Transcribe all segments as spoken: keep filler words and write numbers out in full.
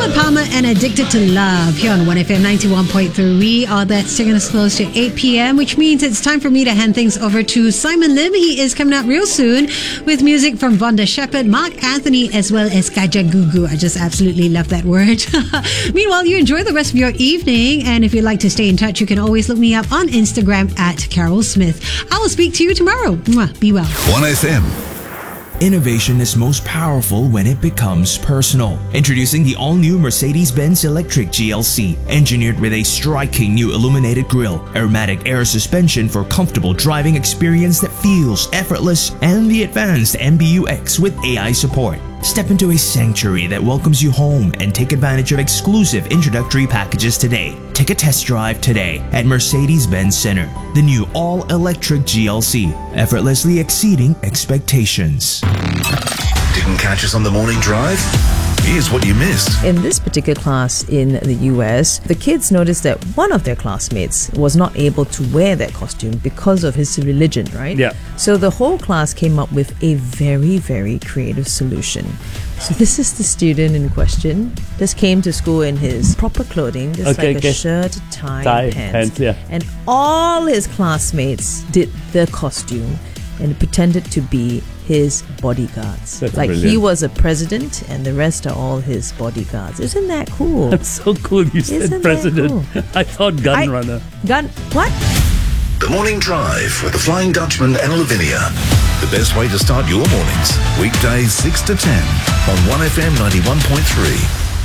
Robert Palmer and Addicted to Love here on one F M ninety-one point three. All that's taking us close to eight p.m., which means it's time for me to hand things over to Simon Lim. He is coming up real soon with music from Vonda Shepherd, Mark Anthony, as well as Kajagoogoo. I just absolutely love that word. Meanwhile, you enjoy the rest of your evening, and if you'd like to stay in touch, you can always look me up on Instagram at Carol Smith. I will speak to you tomorrow. Mwah. Be well. one F M. Innovation is most powerful when it becomes personal. Introducing the all-new Mercedes-Benz Electric G L C, engineered with a striking new illuminated grille, aromatic air suspension for comfortable driving experience that feels effortless, and the advanced M B U X with A I support. Step into a sanctuary that welcomes you home and take advantage of exclusive introductory packages today. Take a test drive today at Mercedes-Benz Center. The new all-electric G L C, effortlessly exceeding expectations. Didn't catch us on the morning drive? Here's what you missed. In this particular class in the U S, the kids noticed that one of their classmates was not able to wear that costume because of his religion, right? Yeah. So the whole class came up with a very, very creative solution. So this is the student in question. Just came to school in his proper clothing, just Okay, like a okay. shirt, tie, Tie, and pants. pants, yeah. And all his classmates did the costume and pretended to be his bodyguards. That's like he brilliant. was a president and the rest are all his bodyguards. Isn't that cool? That's so cool you said Isn't that president. cool? I thought gun I- runner. Gun what? The Morning Drive with the Flying Dutchman and Lavinia. The best way to start your mornings. Weekdays six to ten on one F M ninety-one point three.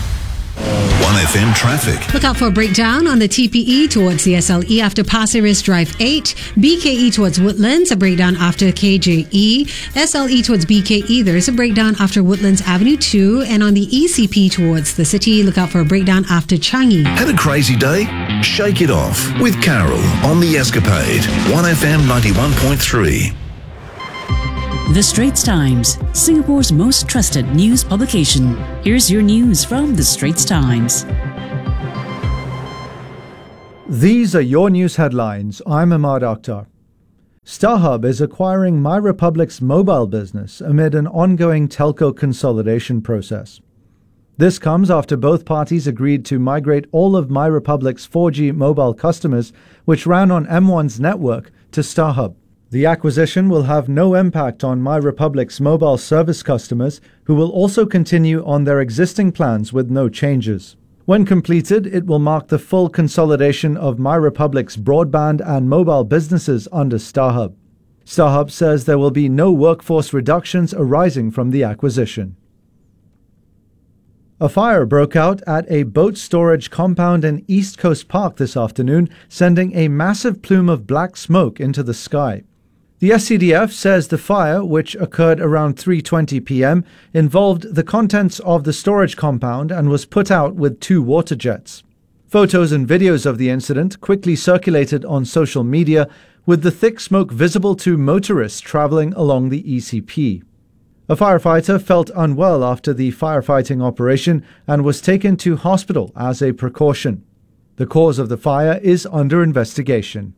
one F M traffic. Look out for a breakdown on the T P E towards the S L E after Pasir Ris Drive eight, B K E towards Woodlands, a breakdown after K J E, S L E towards B K E, there is a breakdown after Woodlands Avenue two, and on the E C P towards the city, look out for a breakdown after Changi. Had a crazy day? Shake it off with Carol on The Escapade. one F M ninety-one point three. The Straits Times, Singapore's most trusted news publication. Here's your news from The Straits Times. These are your news headlines. I'm Ahmad Akhtar. StarHub is acquiring MyRepublic's mobile business amid an ongoing telco consolidation process. This comes after both parties agreed to migrate all of MyRepublic's four G mobile customers, which ran on M one's network, to StarHub. The acquisition will have no impact on MyRepublic's mobile service customers, who will also continue on their existing plans with no changes. When completed, it will mark the full consolidation of MyRepublic's broadband and mobile businesses under StarHub. StarHub says there will be no workforce reductions arising from the acquisition. A fire broke out at a boat storage compound in East Coast Park this afternoon, sending a massive plume of black smoke into the sky. The S C D F says the fire, which occurred around three twenty p.m., involved the contents of the storage compound and was put out with two water jets. Photos and videos of the incident quickly circulated on social media, with the thick smoke visible to motorists traveling along the E C P. A firefighter felt unwell after the firefighting operation and was taken to hospital as a precaution. The cause of the fire is under investigation.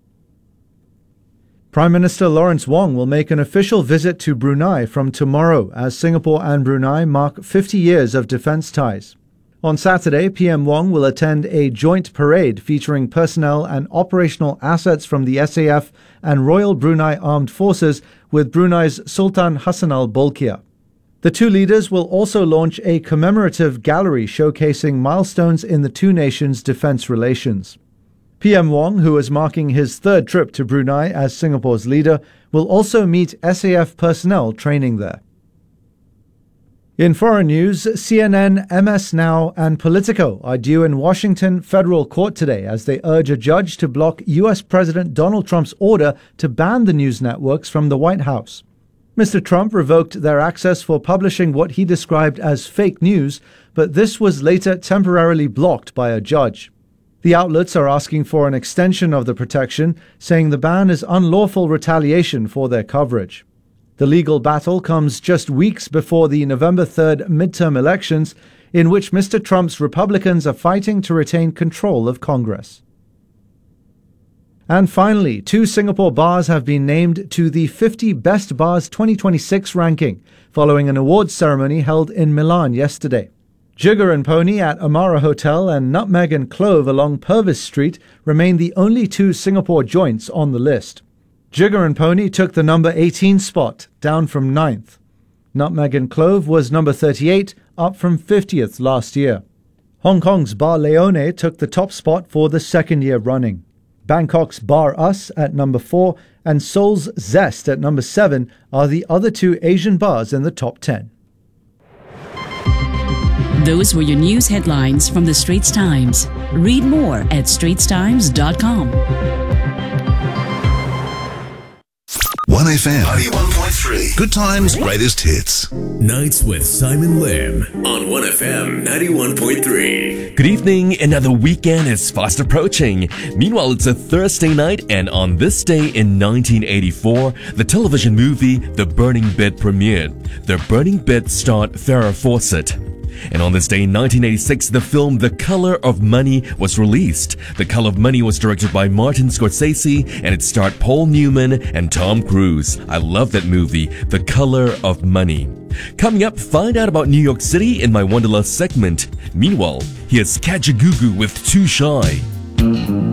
Prime Minister Lawrence Wong will make an official visit to Brunei from tomorrow as Singapore and Brunei mark fifty years of defence ties. On Saturday, P M Wong will attend a joint parade featuring personnel and operational assets from the S A F and Royal Brunei Armed Forces with Brunei's Sultan Hassan Al Bolkiah. The two leaders will also launch a commemorative gallery showcasing milestones in the two nations' defence relations. P M Wong, who is marking his third trip to Brunei as Singapore's leader, will also meet S A F personnel training there. In foreign news, C N N, M S Now, and Politico are due in Washington federal court today as they urge a judge to block U S President Donald Trump's order to ban the news networks from the White House. Mister Trump revoked their access for publishing what he described as fake news, but this was later temporarily blocked by a judge. The outlets are asking for an extension of the protection, saying the ban is unlawful retaliation for their coverage. The legal battle comes just weeks before the November third midterm elections, in which Mister Trump's Republicans are fighting to retain control of Congress. And finally, two Singapore bars have been named to the fifty Best Bars twenty twenty-six ranking, following an awards ceremony held in Milan yesterday. Jigger and Pony at Amara Hotel and Nutmeg and Clove along Purvis Street remain the only two Singapore joints on the list. Jigger and Pony took the number eighteen spot, down from ninth. Nutmeg and Clove was number thirty-eight, up from fiftieth last year. Hong Kong's Bar Leone took the top spot for the second year running. Bangkok's Bar Us at number four and Seoul's Zest at number seven are the other two Asian bars in the top ten. Those were your news headlines from the Straits Times. Read more at straits times dot com. one F M ninety-one point three. Good times, greatest hits. Nights with Simon Lim on one F M ninety-one point three. Good evening. Another weekend is fast approaching. Meanwhile, it's a Thursday night, and on this day in nineteen eighty-four, the television movie The Burning Bit premiered. The Burning Bit starred Farrah Fawcett. And on this day in nineteen eighty-six, the film The Color of Money was released. The Color of Money was directed by Martin Scorsese, and it starred Paul Newman and Tom Cruise. I love that movie, The Color of Money. Coming up, find out about New York City in my Wanderlust segment. Meanwhile, here's Kajagoogoo with Too Shy.